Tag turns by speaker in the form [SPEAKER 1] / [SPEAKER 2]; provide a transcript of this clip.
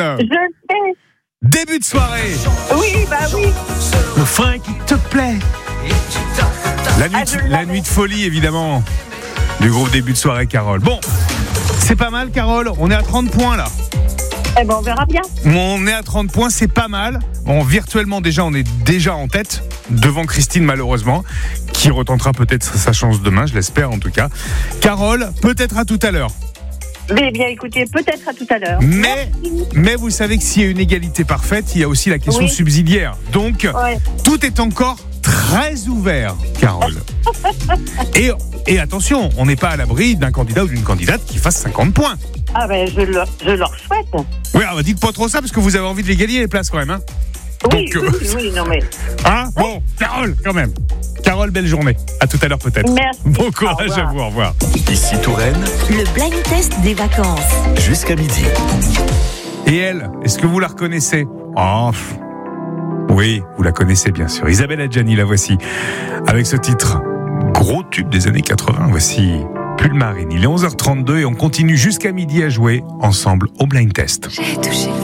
[SPEAKER 1] Carole.
[SPEAKER 2] Je sais.
[SPEAKER 1] Début de soirée.
[SPEAKER 2] Oui, bah oui.
[SPEAKER 1] Le frein qui te plaît. La nuit de folie, évidemment. Du groupe Début de soirée, Carole. Bon, c'est pas mal, Carole. On est à 30 points, là.
[SPEAKER 2] Eh ben, on verra bien.
[SPEAKER 1] On est à 30 points, c'est pas mal. Bon, virtuellement, déjà, on est déjà en tête. Devant Christine, malheureusement. Qui retentera peut-être sa chance demain, je l'espère, en tout cas. Carole, peut-être à tout à l'heure.
[SPEAKER 2] Mais bien, écoutez, peut-être à tout à l'heure.
[SPEAKER 1] Mais vous savez que s'il y a une égalité parfaite, il y a aussi la question subsidiaire. Donc, tout est encore très ouvert, Carole. Et attention, on n'est pas à l'abri d'un candidat ou d'une candidate qui fasse 50 points.
[SPEAKER 2] Ah ben, je leur souhaite.
[SPEAKER 1] Oui, alors dites pas trop ça parce que vous avez envie de les gagner les places quand même. Hein.
[SPEAKER 2] Oui,
[SPEAKER 1] donc,
[SPEAKER 2] oui, non mais...
[SPEAKER 1] Hein, bon, Carole, quand même. Carole, belle journée. À tout à l'heure peut-être.
[SPEAKER 2] Merci.
[SPEAKER 1] Bon courage à vous, au revoir.
[SPEAKER 3] Ici Touraine,
[SPEAKER 4] Le blind test des vacances.
[SPEAKER 3] jusqu'à midi.
[SPEAKER 1] Et elle, est-ce que vous la reconnaissez ? Oui, vous la connaissez bien sûr. Isabelle Adjani, la voici. Avec ce titre, gros tube des années 80, voici Pull Marine. Il est 11h32 et on continue jusqu'à midi à jouer ensemble au blind test.
[SPEAKER 4] J'ai touché.